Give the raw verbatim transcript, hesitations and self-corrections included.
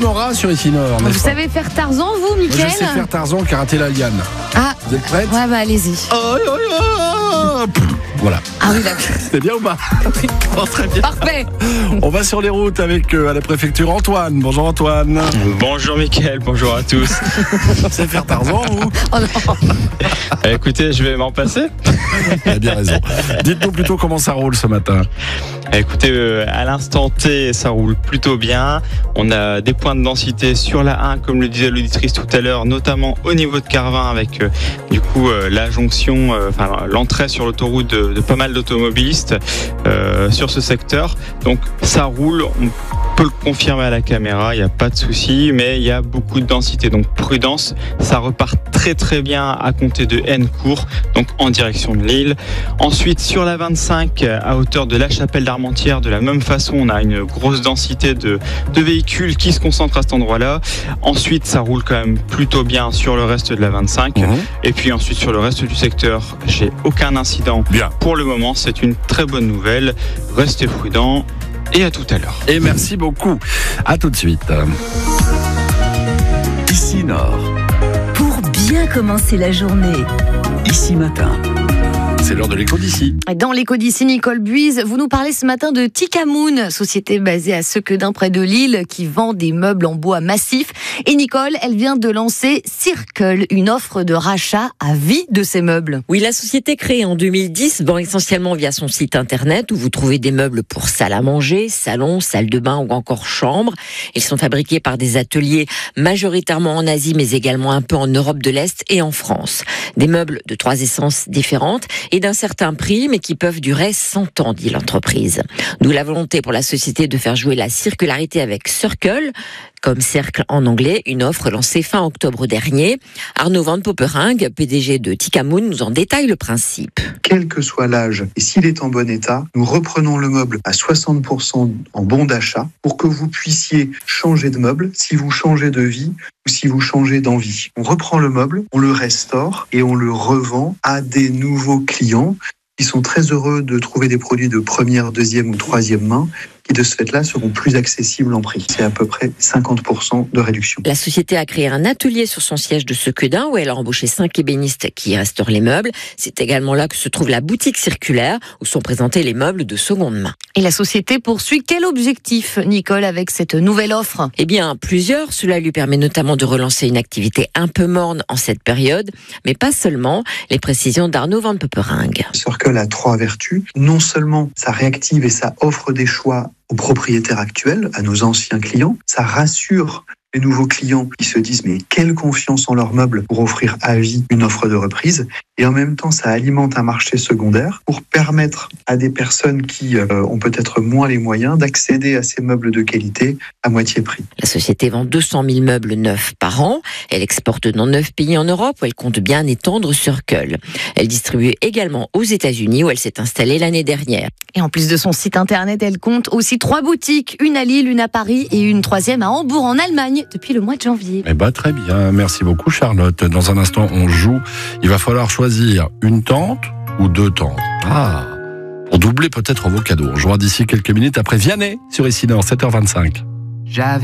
Mora sur ici Nord. Vous savez faire Tarzan, vous, Mickaël? Moi, je sais faire Tarzan, karaté la liane. Ah, vous êtes prête? Ouais, bah allez-y. Oh, oh, oh, oh. Voilà. Ah oui, d'accord. C'était bien ou pas? Oh, très bien. Parfait. On va sur les routes avec euh, à la préfecture Antoine. Bonjour Antoine. Bonjour Mickaël, bonjour à tous. Vous savez faire Tarzan, vous? Oh non. Écoutez, je vais m'en passer. Vous avez bien raison. Dites-nous plutôt comment ça roule ce matin. Écoutez, euh, à l'instant T, ça roule plutôt bien. On a des points de densité sur la un, comme le disait l'auditrice tout à l'heure, notamment au niveau de Carvin, avec euh, du coup euh, la jonction, euh, enfin l'entrée sur l'autoroute de, de pas mal d'automobilistes euh, sur ce secteur. Donc ça roule, on peut le confirmer à la caméra, il n'y a pas de souci, mais il y a beaucoup de densité. Donc prudence, ça repart très très bien à compter de Hennecourt, donc en direction de Lille. Ensuite, sur la vingt-cinq, à hauteur de la Chapelle d'Armentières, de la même façon, on a une grosse densité de, de véhicules qui se concentrent à cet endroit-là. Ensuite, ça roule quand même plutôt bien sur le reste de la vingt-cinq. Mmh. Et puis ensuite, sur le reste du secteur, j'ai aucun incident. Bien. Pour le moment, c'est une très bonne nouvelle. Restez prudents et à tout à l'heure. Et merci beaucoup. À tout de suite. Ici Nord. Pour bien commencer la journée. Ici Matin. C'est l'heure de l'écho d'ici. Dans l'écho d'ici, Nicole Buise, vous nous parlez ce matin de Tikamoun, société basée à Sequedin près de Lille, qui vend des meubles en bois massif. Et Nicole, elle vient de lancer Circle, une offre de rachat à vie de ces meubles. Oui, la société créée en deux mille dix vend essentiellement via son site internet où vous trouvez des meubles pour salle à manger, salon, salle de bain ou encore chambre. Ils sont fabriqués par des ateliers majoritairement en Asie, mais également un peu en Europe de l'Est et en France. Des meubles de trois essences différentes et d'un certain prix, mais qui peuvent durer cent ans, dit l'entreprise. D'où la volonté pour la société de faire jouer la circularité avec Circle, comme cercle en anglais, une offre lancée fin octobre dernier. Arnaud Van Poperingue, P D G de Tikamoun, nous en détaille le principe. Quel que soit l'âge, et s'il est en bon état, nous reprenons le meuble à soixante pour cent en bon d'achat pour que vous puissiez changer de meuble si vous changez de vie ou si vous changez d'envie. On reprend le meuble, on le restaure et on le revend à des nouveaux clients qui sont très heureux de trouver des produits de première, deuxième ou troisième main qui de ce fait-là seront plus accessibles en prix. C'est à peu près cinquante pour cent de réduction. La société a créé un atelier sur son siège de Sequedin où elle a embauché cinq ébénistes qui restaurent les meubles. C'est également là que se trouve la boutique circulaire où sont présentés les meubles de seconde main. Et la société poursuit quel objectif, Nicole, avec cette nouvelle offre? Eh bien, plusieurs. Cela lui permet notamment de relancer une activité un peu morne en cette période, mais pas seulement. Les précisions d'Arnaud Van Poperingue. Circle a trois vertus. Non seulement ça réactive et ça offre des choix aux propriétaires actuels, à nos anciens clients. Ça rassure les nouveaux clients qui se disent mais quelle confiance en leurs meubles pour offrir à vie une offre de reprise. Et en même temps, ça alimente un marché secondaire pour permettre à des personnes qui euh, ont peut-être moins les moyens d'accéder à ces meubles de qualité à moitié prix. La société vend deux cent mille meubles neufs par an. Elle exporte dans neuf pays en Europe où elle compte bien étendre Circle. Elle distribue également aux États-Unis où elle s'est installée l'année dernière. Et en plus de son site internet, elle compte aussi trois boutiques, une à Lille, une à Paris et une troisième à Hambourg en Allemagne depuis le mois de janvier. Eh ben, très bien, merci beaucoup Charlotte. Dans un instant, on joue. Il va falloir choisir une tente ou deux tentes. Ah, pour doubler peut-être vos cadeaux. On jouera d'ici quelques minutes après Vianney sur Ici Nord, sept heures vingt-cinq. J'avais